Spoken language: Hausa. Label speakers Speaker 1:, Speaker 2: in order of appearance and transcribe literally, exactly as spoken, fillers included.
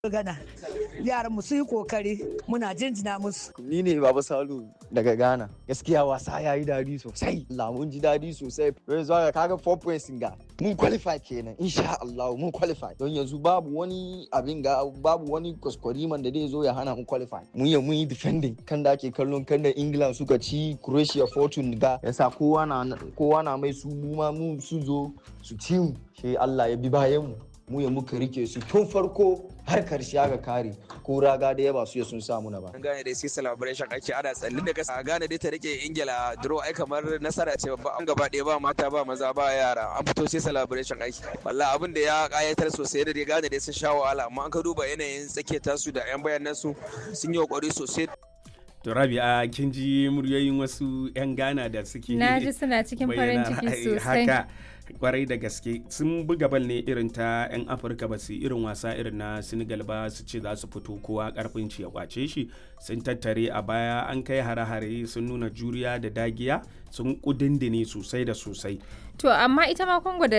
Speaker 1: Gana yaran mu su yi kokari muna jinjina musu.
Speaker 2: Ni ne Baba Salu daga Ghana. Gaskiya wasa ya yi dadi sosai. Allah mun ji dadi sosai. Yanzu haka kaga four points ga mun qualify kenan insha Allah mun qualify. Don yanzu babu wani abin ga babu wani kuskuriman da zai zo ya hana mu qualify. Mun yi mun yi defending kan da ake kallon kan da England suka ci Croatia fortune ga yasa kowa na kowa na mai su mu ma mu su zo su ci mu. Sai Allah ya bi bayan mu. Mu ya muka rike su tun farko har karshe aka kare ko raga da yaba su ya sun samu na ba.
Speaker 3: An gane dai sai celebration ake ana tsallin da kasa gane dai ta rike Ingila draw ai kamar nasara ce babba an gaba ɗaya ba mata ba maza ba yara an fito sai celebration aiki. Wallahi abin da ya kayatar sosai da dai gane dai sun sha wahala amma an ka duba yanayin tsakiyar tasu da yan bayanan su sun yi kokari sosai.
Speaker 4: To Rabi'a kin ji muryoyin wasu 'yan Ghana da suke
Speaker 5: na ji suna cikin farin ciki sosai
Speaker 4: haka kwarai da gaske sun buga bal ne irin ta 'yan Afirka ba su irin wasa irin na Senegal ba su ce za su fito kowa karfin ci ya kwace shi sun tattare a baya an kai hare-hare sun nuna juriya da dagiya sun kudindine sosai da sosai.
Speaker 5: To amma ita ma Congo da